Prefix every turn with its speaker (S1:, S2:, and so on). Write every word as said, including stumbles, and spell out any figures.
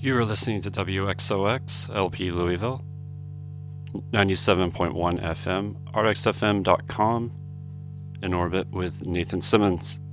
S1: You are listening to W X O X, L P Louisville, ninety-seven point one F M, R X F M dot com, in orbit with Nathan Simmons.